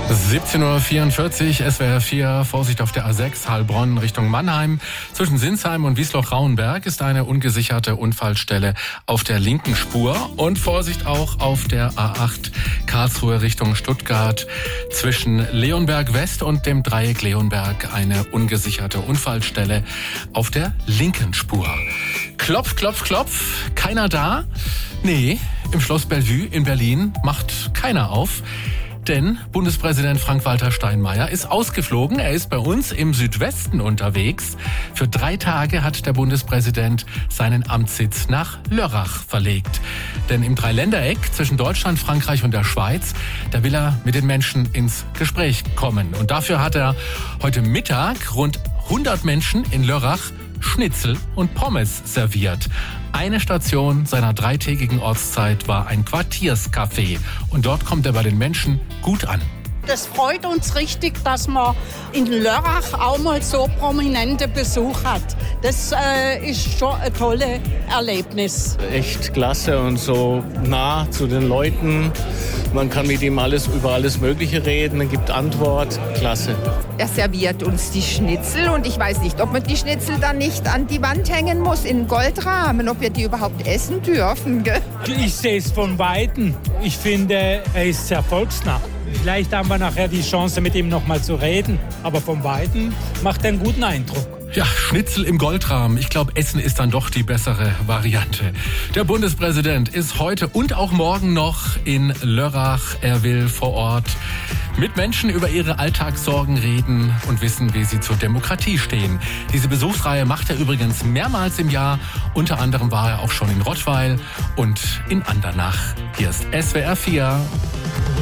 17:44 Uhr, SWR 4, Vorsicht auf der A6, Heilbronn Richtung Mannheim. Zwischen Sinsheim und Wiesloch-Rauenberg ist eine ungesicherte Unfallstelle auf der linken Spur. Und Vorsicht auch auf der A8, Karlsruhe Richtung Stuttgart. Zwischen Leonberg West und dem Dreieck Leonberg eine ungesicherte Unfallstelle auf der linken Spur. Klopf, klopf, klopf, keiner da? Nee, im Schloss Bellevue in Berlin macht keiner auf. Denn Bundespräsident Frank-Walter Steinmeier ist ausgeflogen. Er ist bei uns im Südwesten unterwegs. Für 3 Tage hat der Bundespräsident seinen Amtssitz nach Lörrach verlegt. Denn im Dreiländereck zwischen Deutschland, Frankreich und der Schweiz, da will er mit den Menschen ins Gespräch kommen. Und dafür hat er heute Mittag rund 100 Menschen in Lörrach Schnitzel und Pommes serviert. Eine Station seiner 3-tägigen Ortszeit war ein Quartierscafé. Und dort kommt er bei den Menschen gut an. Das freut uns richtig, dass man in Lörrach auch mal so prominente Besuch hat. Das ist schon ein tolles Erlebnis. Echt klasse und so nah zu den Leuten. Man kann mit ihm über alles Mögliche reden, man gibt Antwort. Klasse. Er serviert uns die Schnitzel und ich weiß nicht, ob man die Schnitzel dann nicht an die Wand hängen muss in Goldrahmen, ob wir die überhaupt essen dürfen. Gell? Ich sehe es von Weitem. Ich finde, er ist sehr volksnah. Vielleicht haben wir nachher die Chance, mit ihm noch mal zu reden. Aber vom Weitem macht er einen guten Eindruck. Ja, Schnitzel im Goldrahmen. Ich glaube, Essen ist dann doch die bessere Variante. Der Bundespräsident ist heute und auch morgen noch in Lörrach. Er will vor Ort mit Menschen über ihre Alltagssorgen reden und wissen, wie sie zur Demokratie stehen. Diese Besuchsreihe macht er übrigens mehrmals im Jahr. Unter anderem war er auch schon in Rottweil und in Andernach. Hier ist SWR 4.